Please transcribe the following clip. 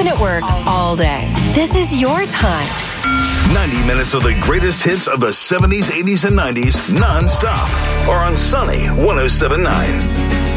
at work all day. This is your time. 90 minutes of the greatest hits of the 70s, 80s, and 90s non-stop are on Sunny 107.9.